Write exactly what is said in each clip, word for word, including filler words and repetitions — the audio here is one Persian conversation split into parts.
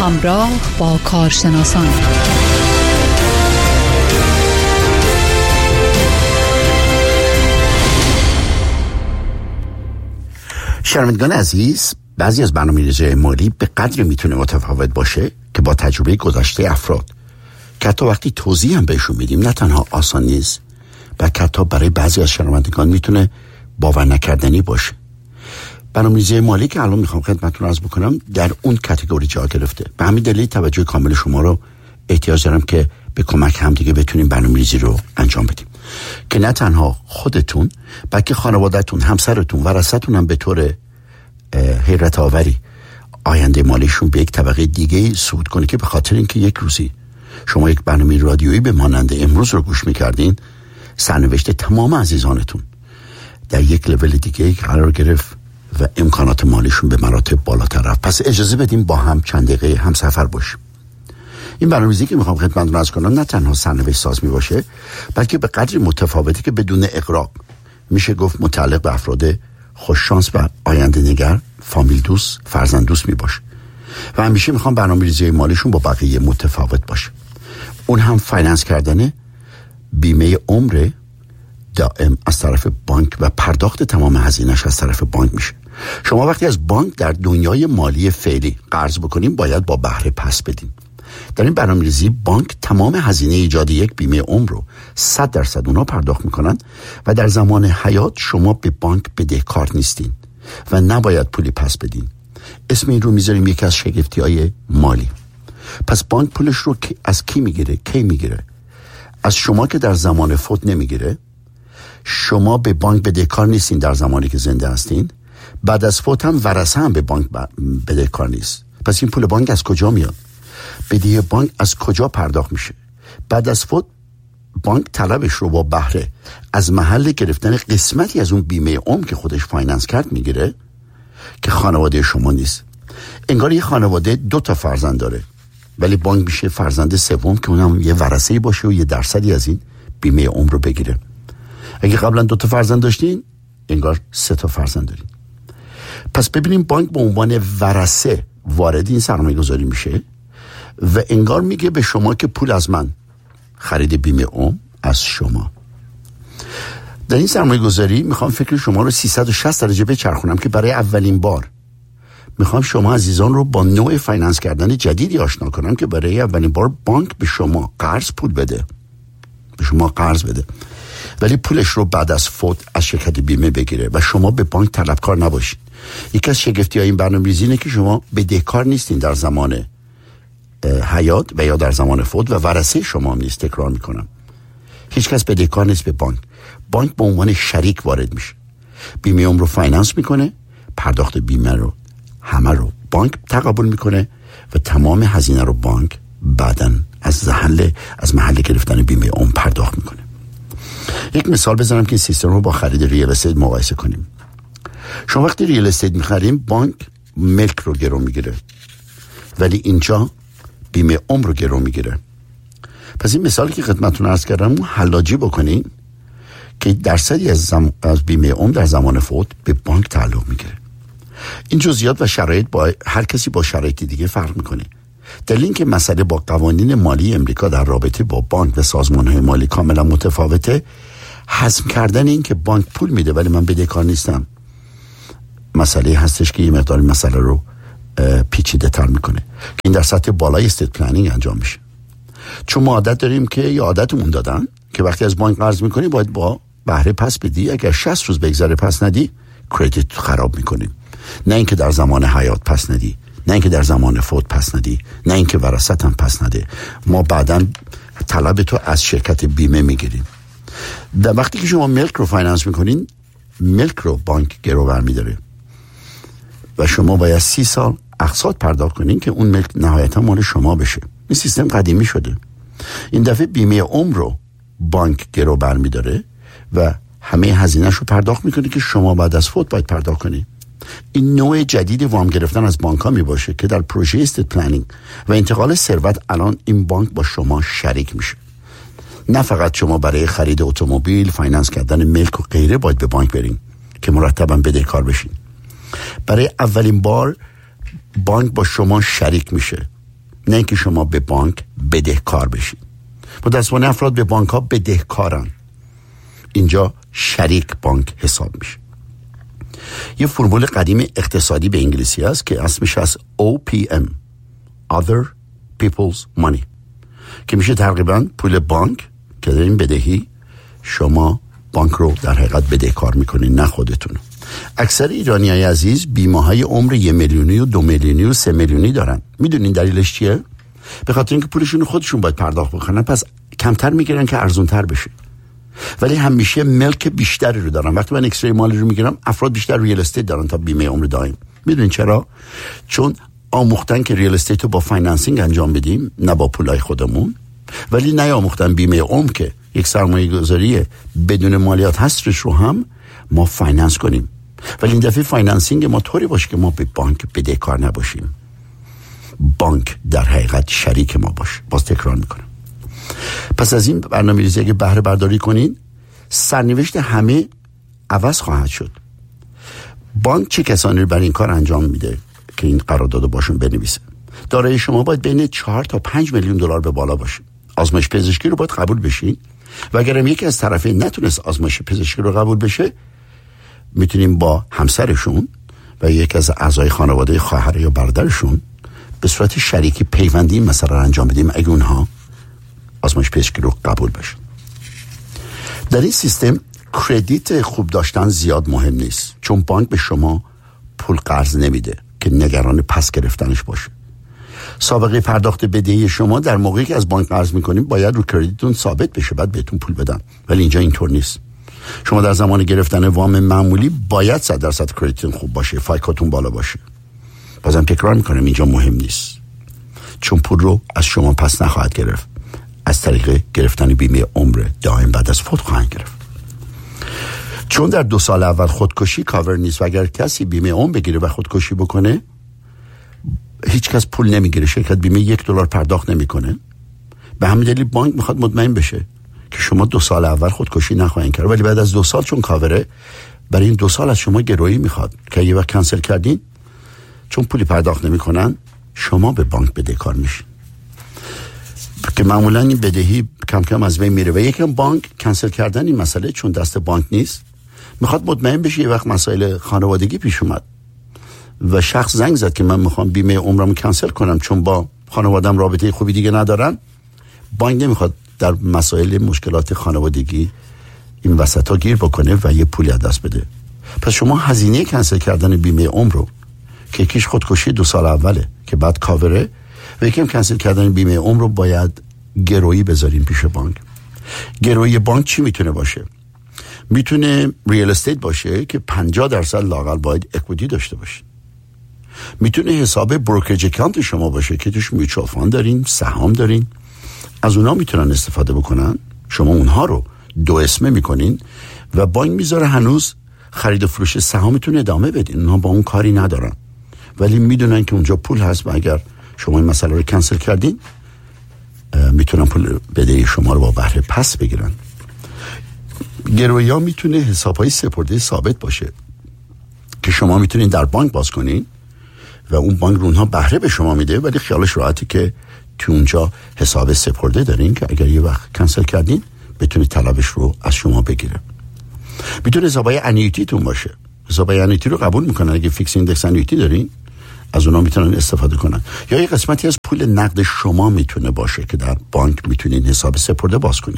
همراه با کارشناسان. شنوندگان عزیز، بعضی از برنامه‌ریزی مالی به قدری میتونه متفاوت باشه که با تجربه گذشته افراد که حتی وقتی توضیح هم بهشون میدیم نه تنها آسان نیست، بلکه حتی برای بعضی از شنوندگان میتونه باور نکردنی باشه. برنامه‌ریزی مالی که الان میخوام خدمتتون عرض بکنم در اون کاتگوری جا گرفته. به همین دلیل توجه کامل شما رو احتیاج دارم که به کمک هم دیگه بتونیم برنامه‌ریزی رو انجام بدیم که نه تنها خودتون بلکه خانواده‌تون، همسرتون، ورثه‌تون هم به طور حیرت آوری آینده مالیشون به یک طبقه دیگه صعود کنه که به خاطر اینکه یک روزی شما یک برنامه رادیویی به مانند امروز رو گوش میکردین، سرنوشت تمام عزیزانتون در یک لول دیگه قرار گرفت و امکانات مالیشون به مراتب بالاتر رفت. پس اجازه بدیم با هم چند دقیقه هم سفر باشیم. این برنامه‌ریزی که میخوام خدمتتون عرض کنم نه تنها سرنوشت ساز میباشه، بلکه به قدری متفاوتی که بدون اغراق میشه گفت متعلق به افراد خوششانس و آینده نگر، فامیل دوست، فرزند دوست میباشه و همیشه میخوام برنامه‌ریزی مالیشون با بقیه متفاوت باشه. اون هم فایننس کردن بیمه عمر دائم از طرف بانک و پرداخت تمام هزینه‌اش از طرف بانک میشه. شما وقتی از بانک در دنیای مالی فعلی قرض بکنیم باید با بهره پس بدین. در این برنامه‌ریزی بانک تمام هزینه ایجاد یک بیمه عمر رو صد درصد اونا پرداخت میکنن و در زمان حیات شما به بانک بدهکار نیستین و نباید پولی پس بدین. اسم این رو میذاریم یکی از شگفتی‌های مالی. پس بانک پولش رو از کی میگیره؟ کی میگیره؟ از شما که در زمان فوت نمیگیره. شما به بانک بدهکار نیستین در زمانی که زنده هستین. بعد از فوت هم ورثه هم به بانک بدهکار نیست. پس این پول بانک از کجا میاد؟ بدهی بانک از کجا پرداخت میشه؟ بعد از فوت بانک طلبش رو با بهره از محل گرفتن قسمتی از اون بیمه عمر که خودش فایننس کرد میگیره که خانواده شما نیست. انگار یه خانواده دو تا فرزند داره ولی بانک میشه فرزند سوم که اونم یه ورثه‌ای باشه و یه درصدی از این بیمه عمر رو بگیره. اگه قبلا دو تا فرزند داشتین انگار سه تا فرزند دارین. پس ببینیم بانک به عنوان ورثه وارد این سرمایه‌گذاری میشه و انگار میگه به شما که پول از من، خرید بیمه عمر از شما. در این سرمایه گذاری میخوام فکر شما رو سیصد و شصت درجه بچرخونم که برای اولین بار میخوام شما عزیزان رو با نوع فایننس کردن جدیدی آشنا کنم که برای اولین بار بانک به شما قرض پول بده، به شما قرض بده ولی پولش رو بعد از فوت از شرکت بیمه بگیره و شما به بانک طلبکار نباشید. یکی از شگفتی‌های این برنامه‌ریزی اینه که شما بدهکار نیستین در زمان حیات و یا در زمان فوت و ورثه شما هم نیست. تکرار میکنم، هیچ کس بدهکار نیست به بانک. بانک به عنوان شریک وارد میشه، بیمه عمر رو فایننس میکنه، پرداخت بیمه رو همه رو بانک تقبل میکنه و تمام هزینه رو بانک بعداً از محل از محل گرفتن بیمه عمر پرداخت میکنه. یک مثال بزنم که این سیستم رو با خرید ریال استیت مقایسه کنیم. شما وقتی ریال استیت میخریم بانک ملک رو گرو میگیره ولی اینجا بیمه عمر رو گرو میگیره. پس این مثالی که خدمتتون عرض کردم اون حلاجی بکنین که درصدی از, زم... از بیمه عمر در زمان فوت به بانک تعلق میگیره. این جزئیات و شرایط با هر کسی با شرایط دیگه فرق میکنه. دلیل اینکه مسئله با قوانین مالی امریکا در رابطه با بانک و سازمان‌های مالی کاملا متفاوته. حذف کردن این که بانک پول میده ولی من بدهکار نیستم مسئله هستش که یه مقدار مسئله رو پیچیده تر میکنه که این در سطح بالای استیت پلنینگ انجام میشه. چون ما عادت داریم که یا عادتمون دادن که وقتی از بانک قرض میکنی باید با بهره پس بدی، اگر شصت روز بگذره پس ندی کردیت خراب میکنیم. نه اینکه در زمان حیات پس ندی، نه اینکه در زمان فوت پس ندی، نه اینکه ورثت هم پس نده. ما بعداً طلب تو از شرکت بیمه میگیریم. در وقتی که شما ملک رو فایننس میکنین ملک رو بانک گرو برمیداره و شما باید سی سال اقساط پرداخت کنین که اون ملک نهایتا مال شما بشه. این سیستم قدیمی شده. این دفعه بیمه عمر رو بانک گرو برمیداره و همه هزینه‌اش رو پرداخت میکنه که شما بعد از فوت باید پرداخت کنی. این نوع جدید وام گرفتن از بانک ها می باشه که در پروژه استیت پلنینگ و انتقال ثروت الان این بانک با شما شریک میشه. نه فقط شما برای خرید اتومبیل، فایننس کردن ملک و غیره باید به بانک برین که مرتباً بدهکار بشین. برای اولین بار بانک با شما شریک میشه نه اینکه شما به بانک بدهکار بشید. متأسفانه افراد به بانک ها بدهکارن. اینجا شریک بانک حساب میشه. یه فرمول قدیم اقتصادی به انگلیسی هست که اسمش از او پی ام Other People's Money که میشه تقریبا پول بانک که دارین بدهی، شما بانک رو در حقیقت بدهکار میکنین، نه خودتون. اکثر ایرانیای عزیز بیمه های عمر یه میلیونی و دو میلیونی و سه میلیونی دارن. میدونین دلیلش چیه؟ به خاطر اینکه پولشون خودشون باید پرداخت بکنن، پس کمتر میگیرن که ارزونتر بشه، ولی همیشه ملک بیشتری رو دارن. وقتی من اکسری مالی رو میگیرم، افراد بیشتر ریال استیت دارن تا بیمه عمر دائم. میدونین چرا؟ چون آموختن که ریال استیت رو با فایننسینگ انجام بدیم، نه با پولای خودمون، ولی نه آموختن بیمه عمر که یک سرمایه گذاری بدون مالیات هستش رو هم ما فایننس کنیم. ولی این دفعه فایننسینگ ما طوری باشه که ما به بانک بدهکار نباشیم، بانک در حقیقت شریک ما باشه. باز تکرار میکنم، پس از این برنامه‌ریزی اگه بهره برداری کنین، سرنوشت همه عوض خواهد شد. بانک چه کسانی رو برای این کار انجام میده که این قرارداد باشون بنویسه؟ دارایی شما باید بین چهار تا پنج میلیون دلار به بالا باشه. آزمایش پزشکی رو باید قبول بشین و اگرم یکی از طرفین نتونست آزمایش پزشکی رو قبول بشه، میتونیم با همسرشون و یکی از اعضای خانواده خواهر یا برادرشون به صورت شریکی پیوندی مثلا انجام بدیم اگه اونها آزمایش پزشکی رو قبول بشن. در این سیستم کردیت خوب داشتن زیاد مهم نیست، چون بانک به شما پول قرض نمیده که نگران پس گرفتنش باشه. سابقه پرداخت بدهی شما در موقعی که از بانک قرض میکنیم باید رو کردیتتون ثابت بشه، بعد بهتون پول بدن، ولی اینجا اینطور نیست. شما در زمان گرفتن وام معمولی باید صد درصد کردیتتون خوب باشه، فایکاتون بالا باشه. بازم تکرار میکنم، اینجا مهم نیست، چون پول رو از شما پس نخواهد گرفت. از طریق گرفتن بیمه عمر دائم بعد از فوت خواهند گرفت. چون در دو سال اول خودکشی کاور نیست و اگر کسی بیمه عمر بگیره و خودکشی بکنه، هیچ کس پول نمیگیره، شرکت بیمه یک دلار پرداخت نمیکنه. به همین دلیل بانک میخواد مطمئن بشه که شما دو سال اول خودکشی نخواهید کرد، ولی بعد از دو سال چون کاوره، برای این دو سال از شما گرویی میخواد که یه وقت کنسل کردین، چون پولی پرداخت نمیکنن، شما به بانک بدهکار میشین که معمولا این بدهی کم کم از بین میره و یکم بانک کنسل کردن این مسئله چون دست بانک نیست، میخواد مطمئن بشه یه وقت مسائل خانوادگی پیش اومد و شخص زنگ زد که من میخوام بیمه عمرم کنسل کنم چون با خانوادم رابطه خوبی دیگه ندارن. بانک نمیخواد در مسائل مشکلات خانوادگی این وسطا گیر بکنه و یه پولی از دست بده. پس شما هزینه کنسل کردن بیمه عمر رو که یکیش خودکشی دو سال اوله که بعد کاوره و یکم کنسل کردن بیمه عمر رو باید گرویی بذارین پیش بانک. گرویی بانک چی میتونه باشه؟ میتونه ریال استیت باشه که پنجاه درصد لااقل باید اکویتی داشته باشه. میتونه حساب بروکرج اکانت شما باشه که توش میوچوال فاند دارین، سهام دارین، از اونها میتونن استفاده بکنن. شما اونها رو دو اسمه میکنین و بانک میذاره هنوز خرید و فروش سهامتون ادامه بدین. اونها با اون کاری ندارن، ولی میدونن که اونجا پول هست و اگر شما این مسئله رو کنسل کردین، میتونن پول بدهی شما رو با بهره پس بگیرن. گرویی ها میتونه حساب های سپرده ثابت باشه که شما میتونین در بانک باز کنین و اون بانک رو اونها بهره به شما میده، ولی خیالش راحته که تو اونجا حساب سپرده دارین که اگر یه وقت کنسل کردین بتونید طلبش رو از شما بگیره. میتونه حساب های انویتی تون باشه. حساب های انویتی رو قبول میکنن، اگه فیکس ایندکس انویتی دارین از اونها میتونن استفاده کنن. یا یه قسمتی از پول نقد شما میتونه باشه که در بانک میتونین حساب سپرده باز کنین.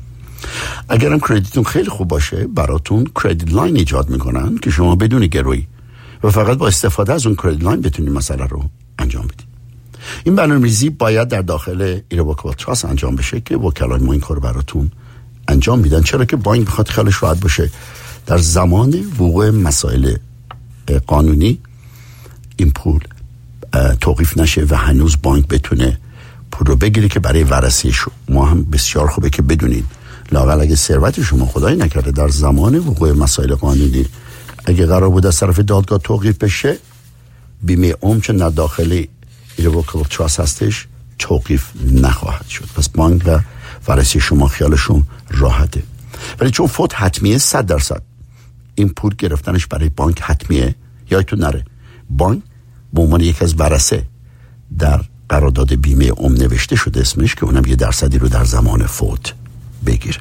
اگرم کردیتتون خیلی خوب باشه، براتون کردیت لاین ایجاد میکنن که شما بدون گرویی و فقط با استفاده از اون کردیت لاین بتونین مسئله رو انجام بدین. این برنامه‌ریزی باید در داخل ایروکابل تراست انجام بشه که وکلای ما این کارو براتون انجام میدن، چرا که بانک بخواد خیالش راحت باشه در زمان وقوع مسائل قانونی این پول توقیف نشه و هنوز بانک بتونه پول رو بگیره که برای ورثه شما هم بسیار خوبه که بدونید لااقل اگه ثروت شما خدای نکرده در زمان وقوع مسائل قانونی اگه قرار بود از طرف دادگاه توقیف بشه، بیمه عمر چون در داخل ایروکابل تراست هستش توقیف نخواهد شد. پس بانک و ورثه شما خیالشون راحته. ولی چون فوت حتمیه، صد درصد این پول گرفتنش برای بانک حتمیه. یادتون نره بانک به عنوان یک از ورثه در قرارداد بیمه عمر نوشته شد اسمش که اونم یه درصدی رو در زمان فوت بگیره.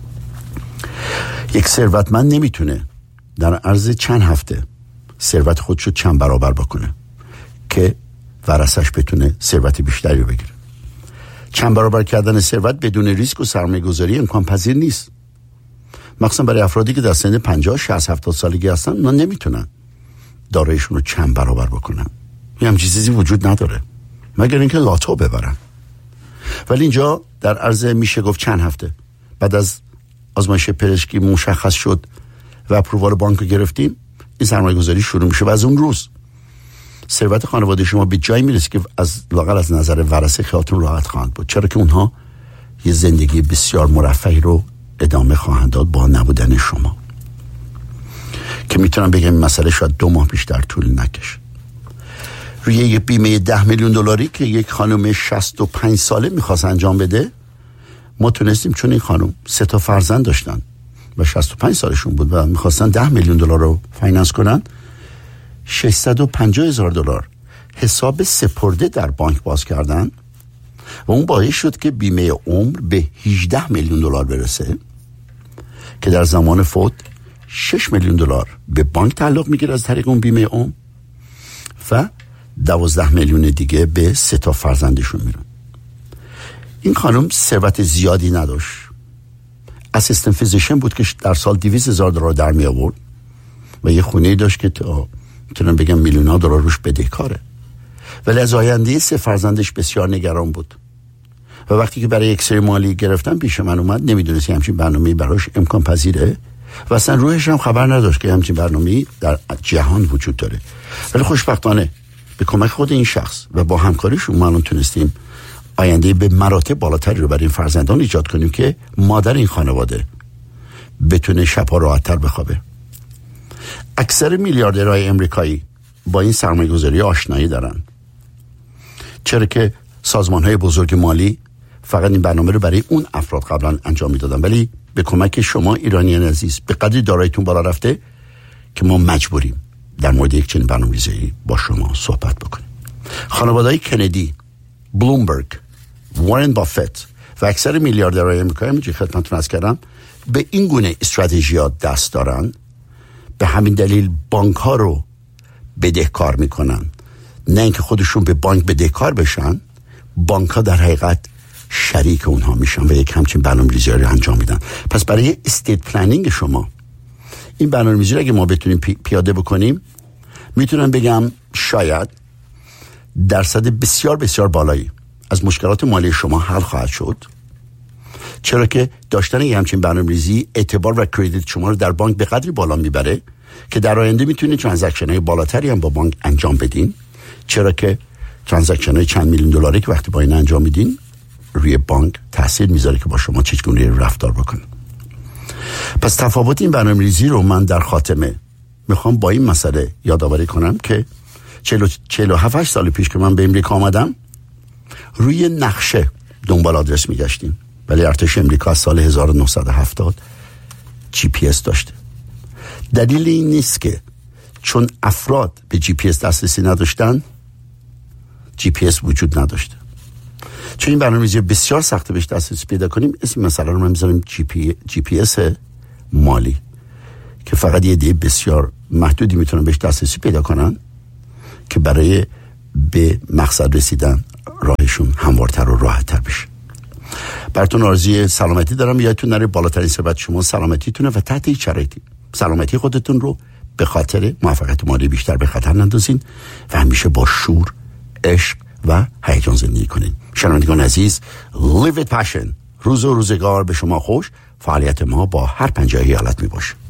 یک ثروتمند نمیتونه در عرض چند هفته ثروت خودشو چند برابر بکنه که ورثش بتونه ثروت بیشتری رو بگیره. چند برابر کردن ثروت بدون ریسک و سرمایه گذاری امکان پذیر نیست، مخصوصا برای افرادی که در سن پنجاه، شصت، هفتاد سالگی هستن. اونا نمیتونن داراییشون رو چند برابر بکنن، یه همچین چیزی وجود نداره مگر اینکه لاتو ببرن. ولی اینجا در عرض میشه گفت چند هفته بعد از آزمایش پزشکی مشخص شد و اپرووال بانک رو گرفتیم، این سرمایه گذاری شروع میشه و از اون روز ثروت خانواده شما به جایی میرسه که از لااقل از نظر ورثه خیالتون راحت خواهند بود، چرا که اونها یه زندگی بسیار مرفهی رو ادامه خواهند داد با نبودن شما، که میتونم بگم این مسئله شاید دو ماه بیشتر طول نکشه. روی یه بیمه ده میلیون دلاری که یک خانم شصت و پنج ساله میخواست انجام بده، ما تونستیم، چون این خانم سه تا فرزند داشتن و شصت و پنج سالشون بود و میخواستن ده میلیون دلار رو فایننس کنن، ششصد و پنجاه هزار دلار حساب سپرده در بانک باز کردن و اون باعث شد که بیمه عمر به هجده میلیون دلار برسه که در زمان فوت شش میلیون دلار به بانک تعلق میگیره از طریق اون بیمه عمر و دوازده میلیون دیگه به سه تا فرزندشون میرن. این خانم ثروت زیادی نداشت، اسیستنت فیزیشن بود که در سال دویست هزار دلار در می آورد و یه خونه داشت که تا میتونم بگم میلیون ها دلار روش بدهکاره، ولی از آینده سه فرزندش بسیار نگران بود و وقتی که برای یک سری مالی گرفتن پیش من اومد، نمیدونست همچین برنامه‌ای براش امکان پذیره و اصلا روحش هم خبر نداشت که همچین برنامه‌ای در جهان وجود داره. ولی خوشبختانه به کمک خود این شخص و با همکاریشون ما الان تونستیم آینده به مراتب بالاتری رو برای این فرزندان ایجاد کنیم که مادر این خانواده بتونه شب‌ها راحت‌تر بخوابه. اکثر میلیاردرهای امریکایی با این سرمایه‌گذاری آشنایی دارن، چرا که سازمان‌های بزرگ مالی فقط این برنامه رو برای اون افراد قبلا انجام میدادن، ولی به کمک شما ایرانیان عزیز به قدری داراییتون بالا رفته که ما مجبوریم در مورد یک چنین برنامه‌ریزی با شما صحبت بکنیم. خانواده‌های کندی، بلومبرگ، وارن بافت و اکثر میلیاردرهای امریکایی همونجوری خدمتتون عرض کردم به این گونه استراتژیات دست دارن. به همین دلیل بانک ها رو بدهکار میکنن، نه اینکه خودشون به بانک بدهکار بشن، بانک ها در حقیقت شریک اونها میشن و یک همچین برنامه‌ریزی رو انجام میدن. پس برای استیت پلنینگ شما این برنامه‌ریزی رو اگه ما بتونیم پی- پیاده بکنیم، میتونم بگم شاید درصد بسیار بسیار بالایی از مشکلات مالی شما حل خواهد شد، چرا که داشتن یه همچین برنامه‌ریزی اعتبار و کردیت شما رو در بانک به قدری بالا میبره که در آینده میتونید ترانزکشن‌های بالاتری هم با بانک انجام بدین، چرا که ترانزکشن‌های چند میلیون دلاری که وقتی با این انجام میدین روی بانک تاثیر میذاره که با شما چگونه رفتار بکنه. پس تفاوت این برنامه‌ریزی رو من در خاتمه میخوام با این مسئله یادآوری کنم که چهل و هفت سال پیش که من به امریکا آمدم، روی نقشه دنبال آدرس میگشتیم، ولی ارتش امریکا از سال هزار و نهصد و هفتاد جی پی اس داشته. دلیل این نیست که چون افراد به جی پی اس دسترسی نداشتن جی پی اس وجود نداشته. چون این برنامه‌ریزی بسیار سخته بهش دسترسی پیدا کنیم، اسم مثلا رو من میذارم جی پی جی پی اس مالی که فقط یه عده بسیار محدودی میتونن بهش دسترسی پیدا کنن که برای به مقصد رسیدن راهشون هموارتر و راحت‌تر بشه. براتون آرزوی سلامتی دارم. یادتون نره بالاترین ثروت شما سلامتیتونه و تحت هیچ شرایطی سلامتی خودتون رو به خاطر موفقیت مالی بیشتر به خطر نندازین و همیشه با شور، عشق و هیجان زندگی کنین. شنوندگان عزیز، live with passion. روز و روزگار به شما خوش. فعالیت ما با هر پنجاه ایالت می باشه.